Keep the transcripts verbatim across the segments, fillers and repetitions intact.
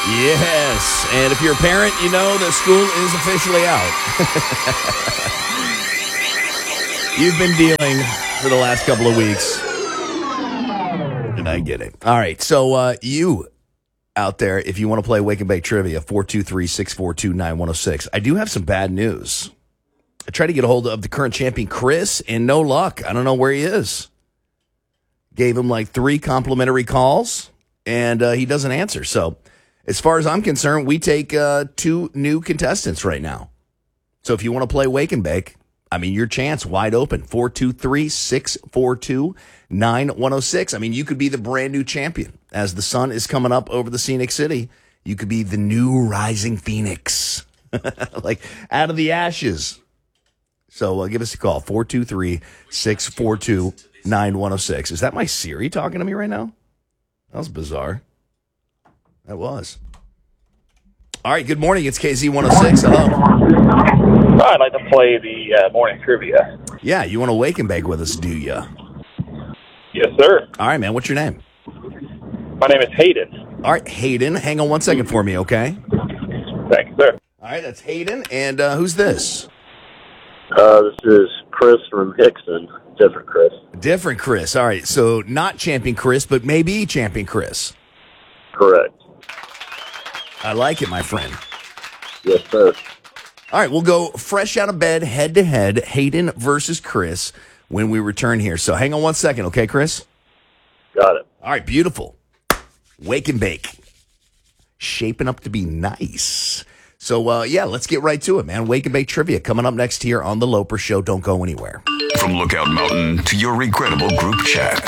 Yes, and if you're a parent, you know that school is officially out. You've been dealing for the last couple of weeks, and I get it. All right, so uh, you out there, if you want to play Wake and Bake Trivia, four two three, six four two, nine one zero six. I do have some bad news. I tried to get a hold of the current champion, Chris, and no luck. I don't know where he is. Gave him like three complimentary calls, and uh, he doesn't answer. So as far as I'm concerned, we take uh, two new contestants right now. So if you want to play Wake and Bake, I mean, your chance wide open, four two three, six four two, nine one zero six. I mean, you could be the brand new champion. As the sun is coming up over the scenic city, you could be the new rising phoenix, like out of the ashes. So uh, give us a call, four two three, six four two, nine one zero six. Is that my Siri talking to me right now? That was bizarre. That was. All right, good morning. It's K Z one oh six. Hello. I'd like to play the uh, morning trivia. Yeah, you want to Wake and Bake with us, do you? Yes, sir. All right, man. What's your name? My name is Hayden. All right, Hayden. Hang on one second for me, okay? Thank you, sir. All right, that's Hayden. And uh, who's this? Uh, this is Chris from Hickson. Different Chris. Different Chris. All right, so not Champion Chris, but maybe Champion Chris. Correct. I like it, my friend. Yes, sir. All right, we'll go fresh out of bed, head-to-head, Hayden versus Chris when we return here. So hang on one second, okay, Chris? Got it. All right, beautiful. Wake and Bake. Shaping up to be nice. So, uh, yeah, let's get right to it, man. Wake and Bake Trivia coming up next here on The Loper Show. Don't go anywhere. From Lookout Mountain to your regrettable group chat.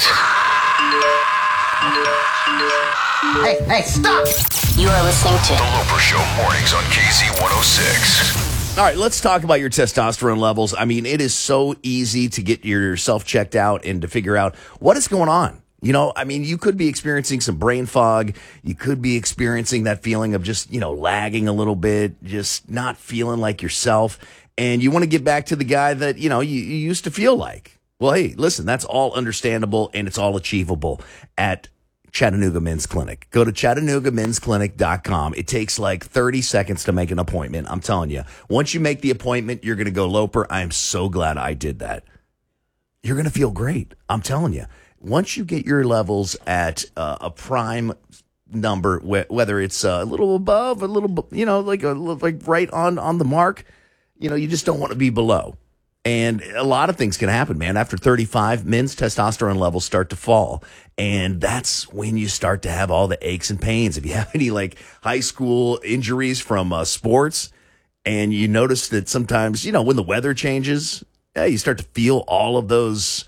Hey, hey, stop! You are listening to The Loper Show mornings on K Z one oh six. All right, let's talk about your testosterone levels. I mean, it is so easy to get yourself checked out and to figure out what is going on. You know, I mean, you could be experiencing some brain fog. You could be experiencing that feeling of just, you know, lagging a little bit, just not feeling like yourself. And you want to get back to the guy that, you know, you, you used to feel like. Well, hey, listen, that's all understandable and it's all achievable at Chattanooga Men's Clinic. Go to Chattanooga Men's Clinic dot com. It takes like thirty seconds to make an appointment. I'm telling you, once you make the appointment, you're going to go, Loper, I am so glad I did that. You're going to feel great. I'm telling you. Once you get your levels at uh, a prime number, wh- whether it's uh, a little above, a little, you know, like a, like right on, on the mark, you know, you just don't want to be below. And a lot of things can happen, man. After thirty-five, men's testosterone levels start to fall. And that's when you start to have all the aches and pains. If you have any like high school injuries from uh, sports, and you notice that sometimes, you know, when the weather changes, yeah, you start to feel all of those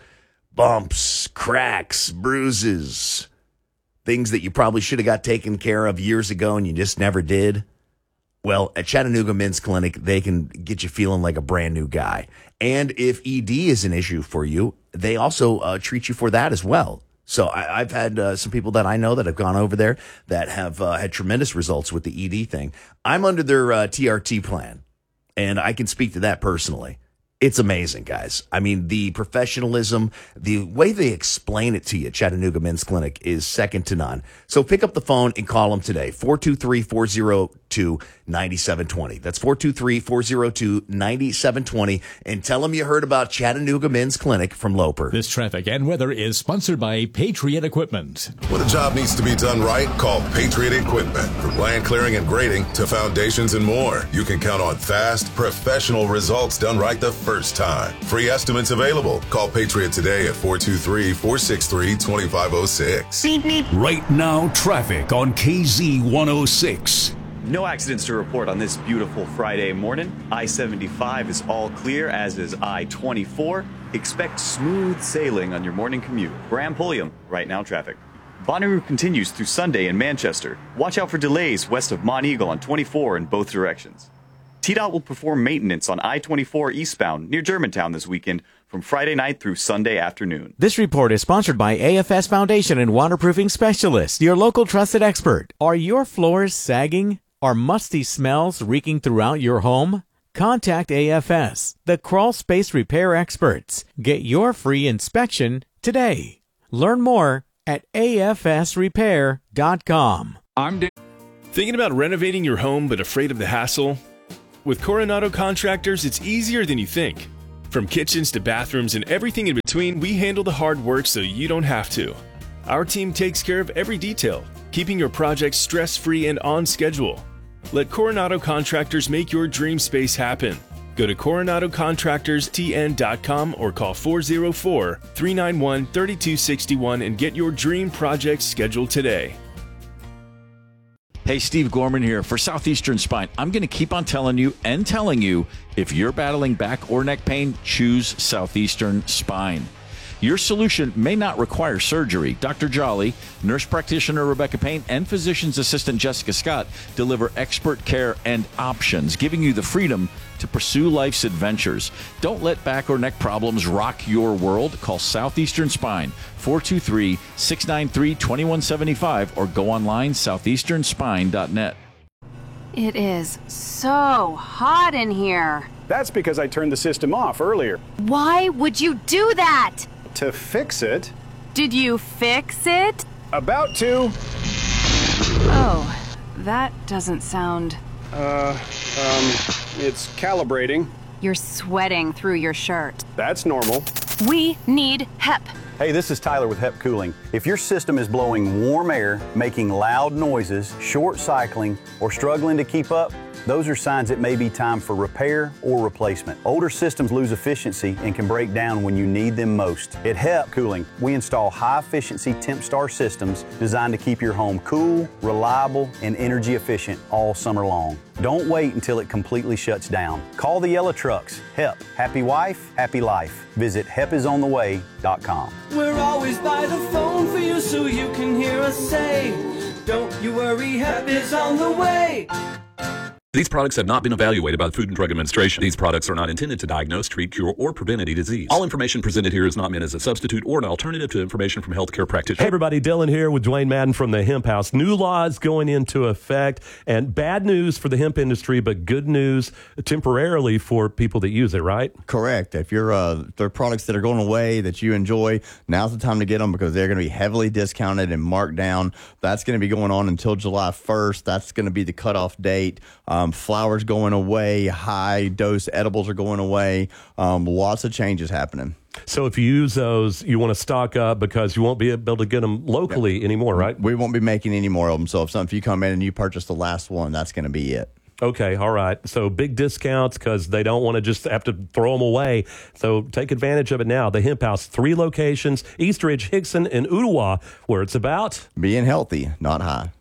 bumps, cracks, bruises, things that you probably should have got taken care of years ago and you just never did. Well, at Chattanooga Men's Clinic, they can get you feeling like a brand new guy. And if E D is an issue for you, they also uh, treat you for that as well. So I, I've had uh, some people that I know that have gone over there that have uh, had tremendous results with the E D thing. I'm under their uh, T R T plan, and I can speak to that personally. It's amazing, guys. I mean, the professionalism, the way they explain it to you at Chattanooga Men's Clinic is second to none. So pick up the phone and call them today, four two three, four oh two, nine seven two zero. That's four two three, four oh two, nine seven two zero. And tell them you heard about Chattanooga Men's Clinic from Loper. This traffic and weather is sponsored by Patriot Equipment. When a job needs to be done right, call Patriot Equipment. From land clearing and grading to foundations and more, you can count on fast, professional results done right the first time. Free estimates available. Call Patriot today at four two three, four six three, two five zero six. Right now, traffic on K Z one oh six. No accidents to report on this beautiful Friday morning. I seventy-five is all clear, as is I twenty-four. Expect smooth sailing on your morning commute. Graham Pulliam, right now traffic. Bonnaroo continues through Sunday in Manchester. Watch out for delays west of Mont Eagle on twenty-four in both directions. T DOT will perform maintenance on I twenty-four eastbound near Germantown this weekend from Friday night through Sunday afternoon. This report is sponsored by A F S Foundation and Waterproofing Specialist, your local trusted expert. Are your floors sagging? Are musty smells reeking throughout your home? Contact A F S, the crawl space repair experts. Get your free inspection today. Learn more at A F S repair dot com. I'm Dan. Thinking about renovating your home but afraid of the hassle? With Coronado Contractors, it's easier than you think. From kitchens to bathrooms and everything in between, we handle the hard work so you don't have to. Our team takes care of every detail, keeping your project stress-free and on schedule. Let Coronado Contractors make your dream space happen. Go to coronado contractors t n dot com or call four oh four, three nine one, three two six one and get your dream project scheduled today. Hey, Steve Gorman here for Southeastern Spine. I'm going to keep on telling you and telling you, if you're battling back or neck pain, choose Southeastern Spine. Your solution may not require surgery. Doctor Jolly, nurse practitioner Rebecca Payne, and physician's assistant Jessica Scott deliver expert care and options, giving you the freedom to pursue life's adventures. Don't let back or neck problems rock your world. Call Southeastern Spine, four two three, six nine three, two one seven five, or go online, southeastern spine dot net. It is so hot in here. That's because I turned the system off earlier. Why would you do that? To fix it. Did you fix it? About to. Oh, that doesn't sound... Uh, um, it's calibrating. You're sweating through your shirt. That's normal. We need H E P. Hey, this is Tyler with H E P Cooling. If your system is blowing warm air, making loud noises, short cycling, or struggling to keep up, those are signs it may be time for repair or replacement. Older systems lose efficiency and can break down when you need them most. At H E P Cooling, we install high-efficiency TempStar systems designed to keep your home cool, reliable, and energy efficient all summer long. Don't wait until it completely shuts down. Call the yellow trucks. H E P. Happy wife, happy life. Visit hep is on the way dot com. We're always by the phone for you so you can hear us say, don't you worry, H E P is on the way. These products have not been evaluated by the Food and Drug Administration. These products are not intended to diagnose, treat, cure, or prevent any disease. All information presented here is not meant as a substitute or an alternative to information from healthcare practitioners. Hey everybody, Dylan here with Dwayne Madden from the Hemp House. New laws going into effect, and bad news for the hemp industry, but good news temporarily for people that use it, right? Correct. If you're uh, there are products that are going away that you enjoy, now's the time to get them because they're going to be heavily discounted and marked down. That's going to be going on until July first. That's going to be the cutoff date. Um, flowers going away, high dose edibles are going away. Um, lots of changes happening. So if you use those, you want to stock up because you won't be able to get them locally yep. anymore, right? We won't be making any more of them. So if, some, if you come in and you purchase the last one, that's going to be it. Okay, all right. So big discounts because they don't want to just have to throw them away. So take advantage of it now. The Hemp House, three locations, Eastridge, Hickson, and Ottawa, where it's about being healthy, not high.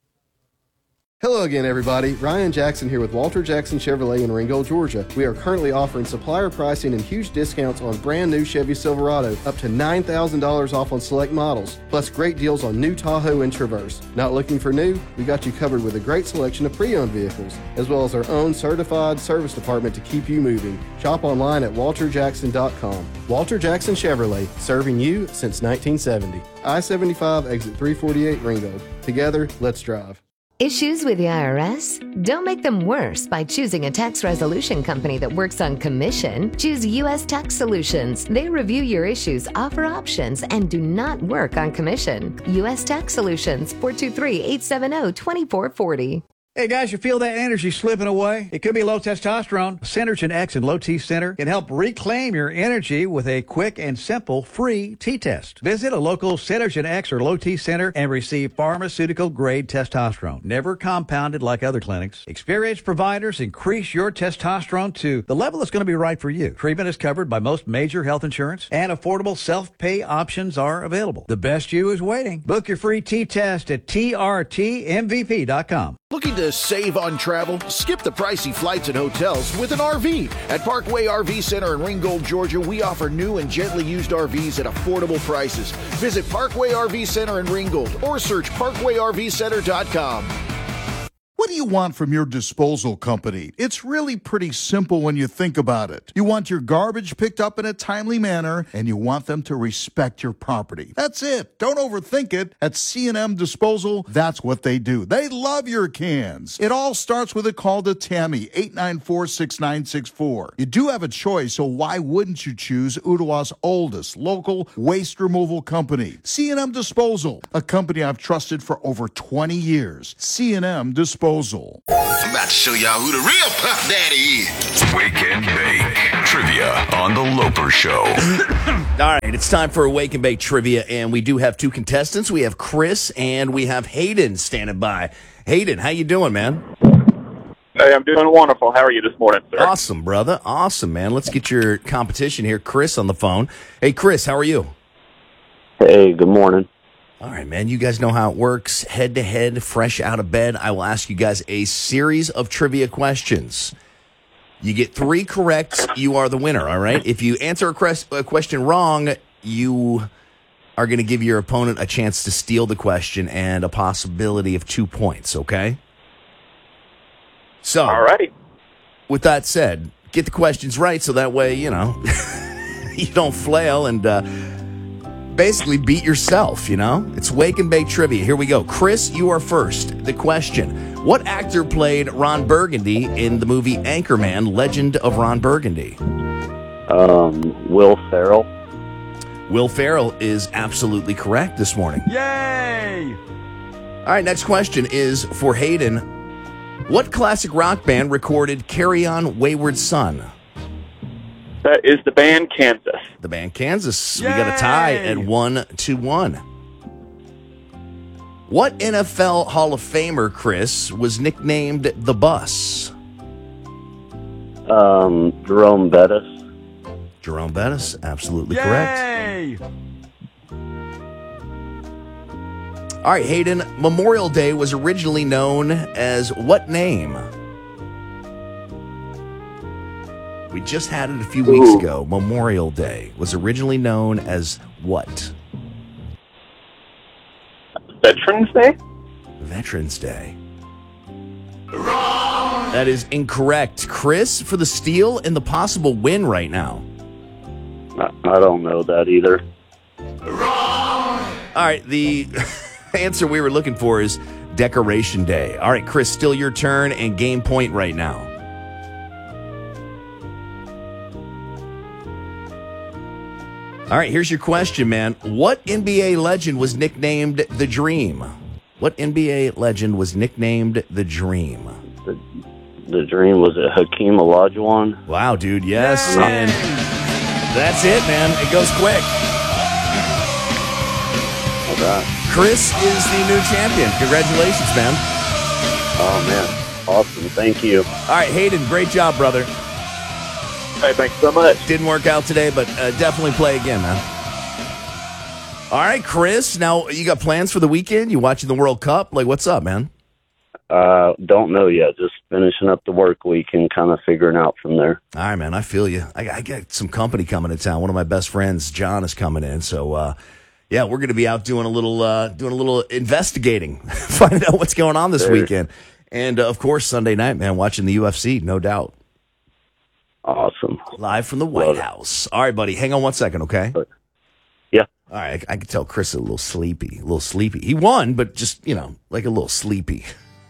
Hello again, everybody. Ryan Jackson here with Walter Jackson Chevrolet in Ringgold, Georgia. We are currently offering supplier pricing and huge discounts on brand new Chevy Silverado, up to nine thousand dollars off on select models, plus great deals on new Tahoe and Traverse. Not looking for new? We got you covered with a great selection of pre-owned vehicles, as well as our own certified service department to keep you moving. Shop online at walter jackson dot com. Walter Jackson Chevrolet, serving you since nineteen seventy. I seventy-five, exit three forty-eight, Ringgold. Together, let's drive. Issues with the I R S? Don't make them worse by choosing a tax resolution company that works on commission. Choose U S Tax Solutions. They review your issues, offer options, and do not work on commission. U S Tax Solutions, four two three, eight seven zero, two four four zero. Hey guys, you feel that energy slipping away? It could be low testosterone. Synergen X and Low T Center can help reclaim your energy with a quick and simple free T-test. Visit a local Synergen X or Low T Center and receive pharmaceutical-grade testosterone, never compounded like other clinics. Experienced providers increase your testosterone to the level that's going to be right for you. Treatment is covered by most major health insurance, and affordable self-pay options are available. The best you is waiting. Book your free T-test at T R T M V P dot com. Looking to save on travel? Skip the pricey flights and hotels with an R V. At Parkway R V Center in Ringgold, Georgia, we offer new and gently used R Vs at affordable prices. Visit Parkway R V Center in Ringgold or search parkway r v center dot com. What do you want from your disposal company? It's really pretty simple when you think about it. You want your garbage picked up in a timely manner, and you want them to respect your property. That's it. Don't overthink it. At C and M Disposal, that's what they do. They love your cans. It all starts with a call to Tammy, eight nine four, six nine six four. You do have a choice, so why wouldn't you choose Ottawa's oldest local waste removal company? C and M Disposal, a company I've trusted for over twenty years. C and M Disposal. I'm about to show y'all who the real Puff Daddy is. Wake and Bake Trivia on The Loper Show. All right, it's time for Wake and Bake Trivia, and we do have two contestants. We have Chris and we have Hayden standing by. Hayden, how you doing, man? Hey, I'm doing wonderful. How are you this morning, sir? Awesome, brother. Awesome, man. Let's get your competition here. Chris on the phone. Hey, Chris, how are you? Hey, good morning. All right, man. You guys know how it works. Head to head, fresh out of bed. I will ask you guys a series of trivia questions. You get three correct, you are the winner, all right? If you answer a, quest- a question wrong, you are going to give your opponent a chance to steal the question and a possibility of two points, okay? So, all right. With that said, get the questions right so that way, you know, you don't flail and uh, basically beat yourself, you know? It's Wake and Bake Trivia. Here we go. Chris, you are first. The question: what actor played Ron Burgundy in the movie Anchorman, Legend of Ron Burgundy? Um, Will Ferrell. Will Ferrell is absolutely correct this morning. Yay! All right, next question is for Hayden. What classic rock band recorded Carry On Wayward Son? That is the band Kansas. The band Kansas. Yay! We got a tie at one to one. What N F L Hall of Famer, Chris, was nicknamed the Bus? Um, Jerome Bettis. Jerome Bettis, absolutely Yay! correct. All right, Hayden, Memorial Day was originally known as what name? We just had it a few weeks Ooh. ago. Memorial Day was originally known as what? Veterans Day? Veterans Day. Wrong! That is incorrect. Chris, for the steal and the possible win right now. I, I don't know that either. Wrong! All right, the answer we were looking for is Decoration Day. All right, Chris, still your turn and game point right now. All right, here's your question, man. What N B A legend was nicknamed The Dream? What N B A legend was nicknamed The Dream? The, the Dream, was it Hakeem Olajuwon? Wow, dude, yes. Yay! And that's it, man. It goes quick. Okay. Chris is the new champion. Congratulations, man. Oh, man. Awesome. Thank you. All right, Hayden, great job, brother. Hey, thanks so much. Didn't work out today, but uh, definitely play again, man. All right, Chris, now you got plans for the weekend? You watching the World Cup? Like, what's up, man? Uh, don't know yet. Just finishing up the work week and kind of figuring out from there. All right, man, I feel you. I, I got some company coming to town. One of my best friends, John, is coming in, so uh, yeah, we're going to be out doing a little, uh, doing a little investigating, finding out what's going on this Sure. weekend, and uh, of course Sunday night, man, watching the U F C, no doubt. Awesome. Live from the White House. All right, buddy. Hang on one second, okay? Yeah. All right. I, I could tell Chris is a little sleepy. A little sleepy. He won, but just, you know, like a little sleepy.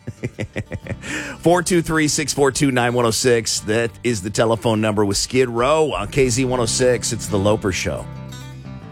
four two three, six four two, nine one oh six. That is the telephone number with Skid Row on K Z one oh six. It's the Loper Show.